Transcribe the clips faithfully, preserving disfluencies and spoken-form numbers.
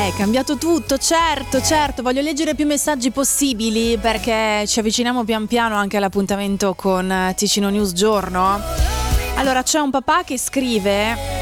è cambiato tutto, certo, certo, voglio leggere più messaggi possibili perché ci avviciniamo pian piano anche all'appuntamento con Ticino News Giorno. Allora, c'è un papà che scrive: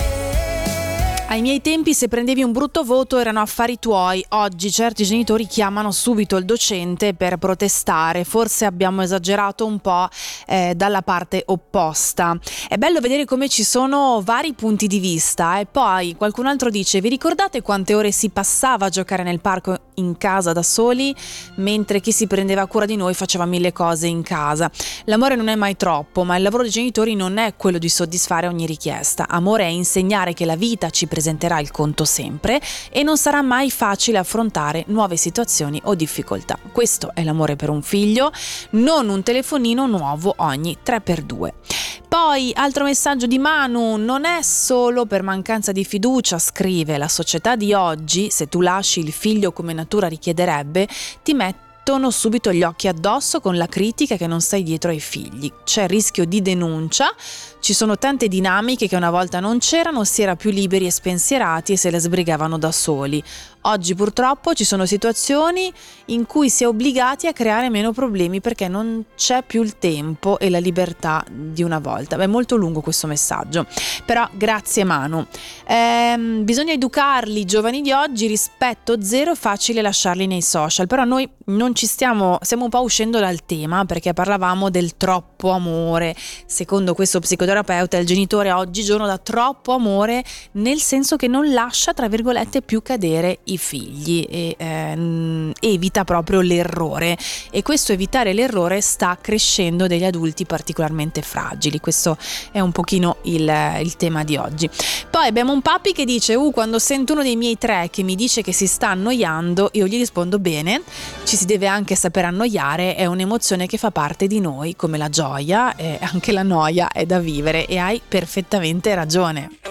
ai miei tempi se prendevi un brutto voto erano affari tuoi, oggi certi genitori chiamano subito il docente per protestare, forse abbiamo esagerato un po' eh, dalla parte opposta. È bello vedere come ci sono vari punti di vista. E poi qualcun altro dice: vi ricordate quante ore si passava a giocare nel parco in casa da soli, mentre chi si prendeva cura di noi faceva mille cose in casa? L'amore non è mai troppo, ma il lavoro dei genitori non è quello di soddisfare ogni richiesta. Amore è insegnare che la vita ci presenterà il conto sempre e non sarà mai facile affrontare nuove situazioni o difficoltà. Questo è l'amore per un figlio, non un telefonino nuovo ogni tre per due. Poi, altro messaggio di Manu: non è solo per mancanza di fiducia, scrive, la società di oggi, se tu lasci il figlio come natura richiederebbe, ti mettono subito gli occhi addosso con la critica che non stai dietro ai figli. C'è il rischio di denuncia, ci sono tante dinamiche che una volta non c'erano, si era più liberi e spensierati e se le sbrigavano da soli. Oggi purtroppo ci sono situazioni in cui si è obbligati a creare meno problemi perché non c'è più il tempo e la libertà di una volta. Beh, è molto lungo questo messaggio, però grazie Manu. Ehm, bisogna educarli, i giovani di oggi, rispetto zero, facile lasciarli nei social, però noi non ci stiamo, stiamo un po' uscendo dal tema perché parlavamo del troppo amore. Secondo questo psicoterapeuta il genitore oggigiorno dà troppo amore, nel senso che non lascia, tra virgolette, più cadere i figli e ehm, evita proprio l'errore, e questo evitare l'errore sta crescendo degli adulti particolarmente fragili. Questo è un pochino il, il tema di oggi. Poi abbiamo un papi che dice: uh, quando sento uno dei miei tre che mi dice che si sta annoiando, io gli rispondo: bene, ci si deve anche saper annoiare, è un'emozione che fa parte di noi come la gioia, e anche la noia è da vivere, e hai perfettamente ragione.